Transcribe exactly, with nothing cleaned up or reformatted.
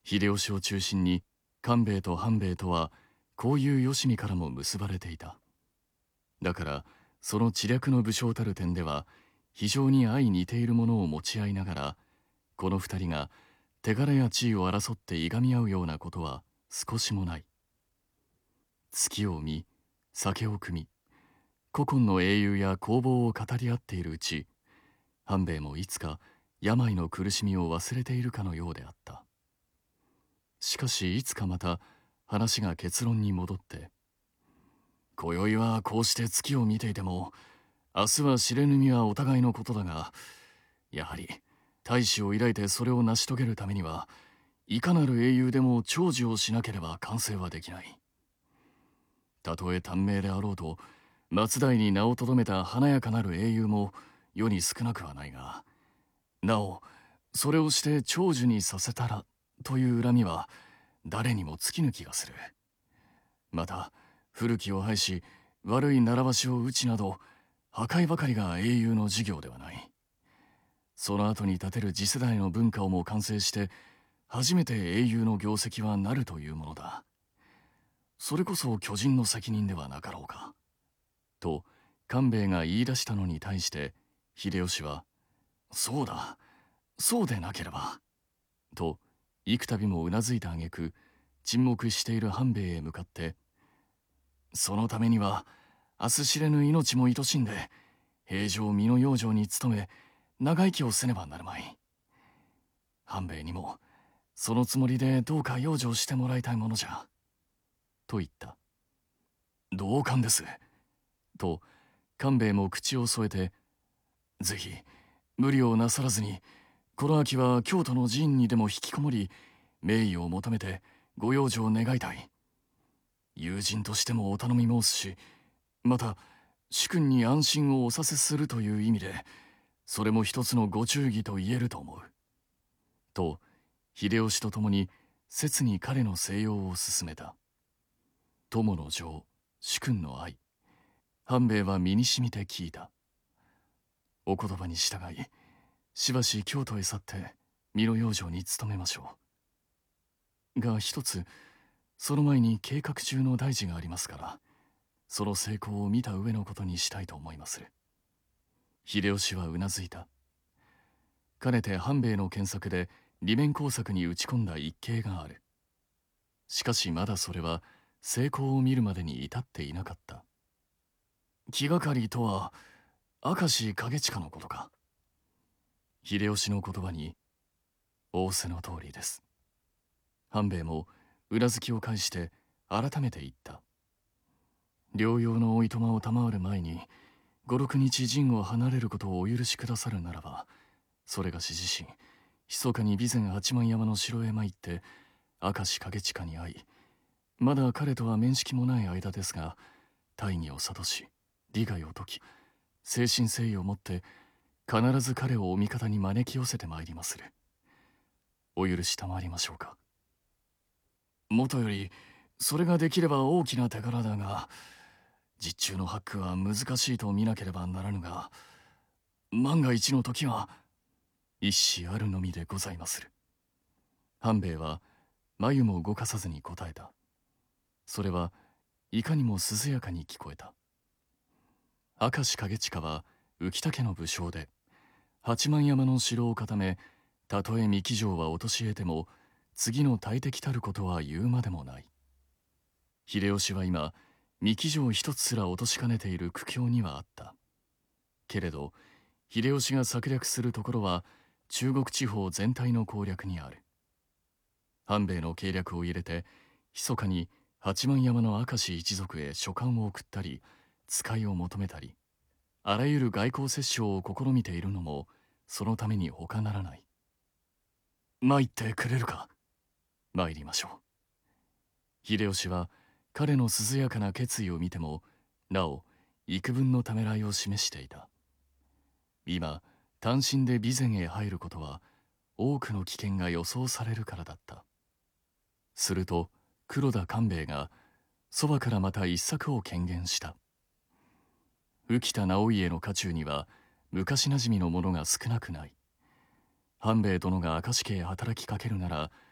秀吉を中心に官兵衛と半兵衛とはこういうよしみからも結ばれていた。だからその知略の武将たる点では非常に相似ているものを持ち合いながら、この二人が手柄や地位を争っていがみ合うようなことは少しもない。月を見、酒を酌み、古今の英雄や攻防を語り合っているうち、半兵衛もいつか病の苦しみを忘れているかのようであった。しかしいつかまた話が結論に戻って、今宵はこうして月を見ていても、明日は知れぬ身はお互いのことだが、やはり大志を抱いてそれを成し遂げるためには、いかなる英雄でも長寿をしなければ完成はできない。たとえ短命であろうと、末代に名を留めた華やかなる英雄も世に少なくはないが、なおそれをして長寿にさせたらという恨みは誰にも尽きぬ気がする。また古きを廃し悪い習わしを打ちなど破壊ばかりが英雄の事業ではない。その後に立てる次世代の文化をも完成して初めて英雄の業績はなるというものだ。それこそ巨人の責任ではなかろうか。と官兵衛が言い出したのに対して秀吉は「そうだ、そうでなければ」と幾度もうなずいた挙句、沈黙している半兵衛へ向かって「そのためには明日知れぬ命も愛しんで平常身の養生に努め長生きをせねばなるまい。半兵衛にもそのつもりでどうか養生してもらいたいものじゃ」と言った。同感です。と官兵衛も口を添えて、ぜひ無理をなさらずにこの秋は京都の寺院にでも引きこもり名誉を求めてご養生を願いたい。友人としてもお頼み申すし、また主君に安心をおさせするという意味でそれも一つのご忠義と言えると思う。と秀吉と共に切に彼の静養を勧めた。友の情、主君の愛、半兵衛は身にしみて聞いた。お言葉に従いしばし京都へ去って身の養生に努めましょう。が一つその前に計画中の大事がありますから、その成功を見た上のことにしたいと思いまする。秀吉はうなずいた。かねて半兵衛の検索で利面工作に打ち込んだ一計がある。しかしまだそれは成功を見るまでに至っていなかった。気がかりとは明石景親のことか。秀吉の言葉に仰せの通りです。半兵衛もうなずきを返して改めて言った。療養のおいとまを賜る前に五六日陣を離れることをお許しくださるならば、それがし自身密かに備前八幡山の城へ参って明石景親に会い、まだ彼とは面識もない間ですが大義を諭し利害を解き、誠心誠意をもって必ず彼をお味方に招き寄せてまいりまする。お許し賜りましょうか。もとよりそれができれば大きな手柄だが、実中のハックは難しいと見なければならぬが、万が一の時は一子あるのみでございまする。半兵衛は眉も動かさずに答えた。それはいかにも涼やかに聞こえた。明石景親は浮田家の武将で、八幡山の城を固め、たとえ三木城は陥れても次の大敵たることは言うまでもない。秀吉は今三木城一つすら落としかねている苦境にはあった。けれど秀吉が策略するところは中国地方全体の攻略にある。半兵衛の計略を入れて密かに八幡山の明石一族へ書簡を送ったり使いを求めたり、あらゆる外交折衝を試みているのもそのために他ならない。参ってくれるか。参りましょう。秀吉は彼の涼やかな決意を見てもなお幾分のためらいを示していた。今単身で備前へ入ることは多くの危険が予想されるからだった。すると黒田官兵衛がそばからまた一策を権限した。浮田直家の家中には昔なじみの者が少なくない。半兵衛殿が明石家へ働きかけるなら